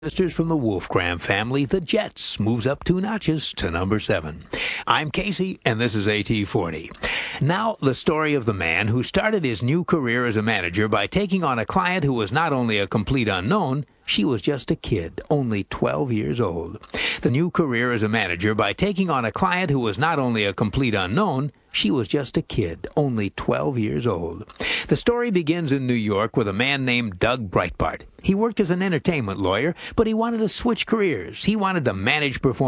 Sisters from the Wolfgram family, the Jets, moves up 2 notches to number 7. I'm Casey, and this is AT40. Now, the story of the man who started his new career as a manager by taking on a client who was not only a complete unknown, she was just a kid, only 12 years old. The new career as a manager by taking on a client who was not only a complete unknown, she was just a kid, only 12 years old. The story begins in New York with a man named Doug Breitbart. He worked as an entertainment lawyer, but he wanted to switch careers. He wanted to manage performance.